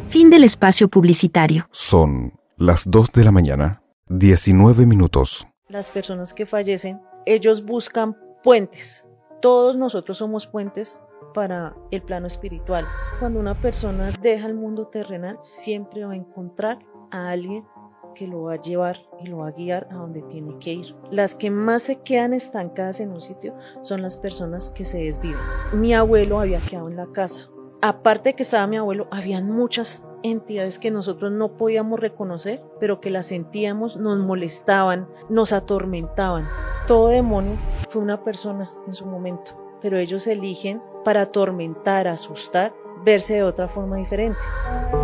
Fin del espacio publicitario. Son las 2 de la mañana, 19 minutos. Las personas que fallecen, ellos buscan puentes. Todos nosotros somos puentes para el plano espiritual. Cuando una persona deja el mundo terrenal, siempre va a encontrar a alguien que lo va a llevar y lo va a guiar a donde tiene que ir. Las que más se quedan estancadas en un sitio son las personas que se desviven. Mi abuelo había quedado en la casa. Aparte de que estaba mi abuelo, habían muchas entidades que nosotros no podíamos reconocer, pero que las sentíamos, nos molestaban, nos atormentaban. Todo demonio fue una persona en su momento, pero ellos eligen para atormentar, asustar, verse de otra forma diferente.